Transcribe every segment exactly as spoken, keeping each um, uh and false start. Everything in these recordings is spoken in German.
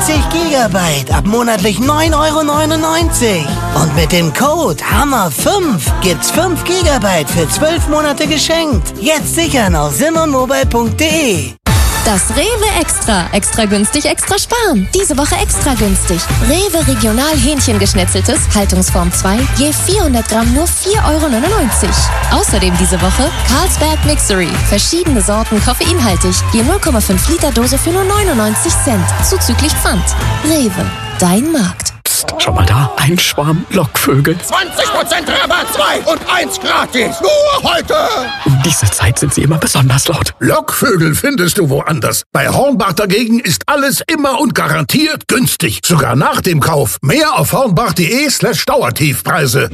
vierzig Gigabyte ab monatlich neun Euro neunundneunzig. Und mit dem Code Hammer fünf gibt's fünf Gigabyte für zwölf Monate geschenkt. Jetzt sichern auf simonmobile punkt de. Das Rewe Extra. Extra günstig, extra sparen. Diese Woche extra günstig. Rewe Regional Hähnchengeschnetzeltes, Haltungsform zwei, je vierhundert Gramm nur vier Euro neunundneunzig. Außerdem diese Woche Carlsberg Mixery. Verschiedene Sorten koffeinhaltig. Je null Komma fünf Liter Dose für nur neunundneunzig Cent. Zuzüglich Pfand. Rewe. Dein Markt. Psst, schau mal da. Ein Schwarm Lockvögel. zwanzig Prozent Rabatt, zwei und eins gratis. Nur heute. Um diese Zeit sind sie immer besonders laut. Lockvögel findest du woanders. Bei Hornbach dagegen ist alles immer und garantiert günstig. Sogar nach dem Kauf. Mehr auf hornbach.de slash Dauertiefpreise.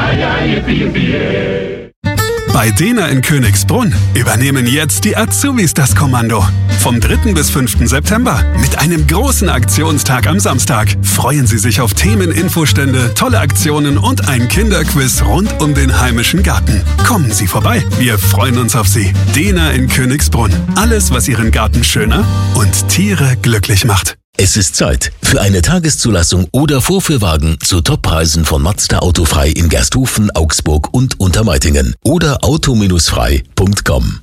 Bei Dena in Königsbrunn übernehmen jetzt die Azubis das Kommando. Vom dritten bis fünften September mit einem großen Aktionstag am Samstag freuen Sie sich auf Themen, Infostände, tolle Aktionen und ein Kinderquiz rund um den heimischen Garten. Kommen Sie vorbei, wir freuen uns auf Sie. Dena in Königsbrunn. Alles, was Ihren Garten schöner und Tiere glücklich macht. Es ist Zeit für eine Tageszulassung oder Vorführwagen zu Toppreisen von Mazda Autofrei in Gersthofen, Augsburg und Untermeitingen oder auto frei punkt com.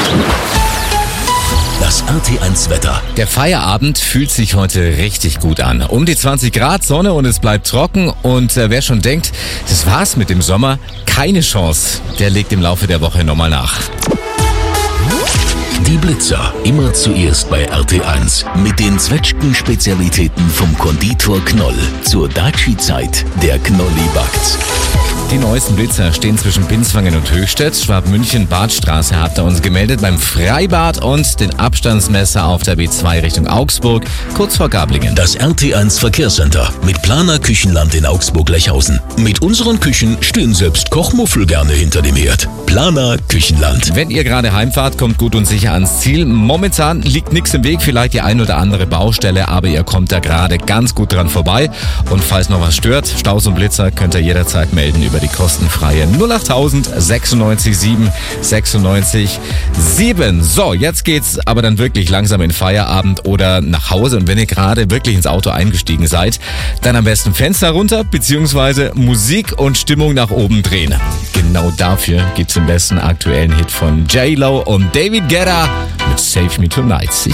Das R T eins Wetter. Der Feierabend fühlt sich heute richtig gut an. Um die zwanzig Grad Sonne und es bleibt trocken. Und äh, wer schon denkt, das war's mit dem Sommer, keine Chance. Der legt im Laufe der Woche nochmal nach. Die Blitzer, immer zuerst bei R T eins. Mit den Zwetschgen-Spezialitäten vom Konditor Knoll. Zur Daci-Zeit, der Knolli backt's. Die neuesten Blitzer stehen zwischen Binswangen und Höchstädt. Schwabmünchen, Badstraße habt ihr uns gemeldet beim Freibad und den Abstandsmesser auf der B zwei Richtung Augsburg, kurz vor Gablingen. Das R T eins Verkehrscenter mit Planer Küchenland in Augsburg-Lechhausen. Mit unseren Küchen stehen selbst Kochmuffel gerne hinter dem Herd. Planer Küchenland. Wenn ihr gerade heimfahrt, kommt gut und sicher ans Ziel. Momentan liegt nichts im Weg, vielleicht die ein oder andere Baustelle, aber ihr kommt da gerade ganz gut dran vorbei. Und falls noch was stört, Staus und Blitzer, könnt ihr jederzeit melden über die kostenfreie null acht null null sechsundneunzig sieben sechsundneunzig sieben. So, jetzt geht's aber dann wirklich langsam in Feierabend oder nach Hause. Und wenn ihr gerade wirklich ins Auto eingestiegen seid, dann am besten Fenster runter beziehungsweise Musik und Stimmung nach oben drehen. Genau dafür gibt's den besten aktuellen Hit von J-Lo und David Guetta mit Save Me Tonight. Ich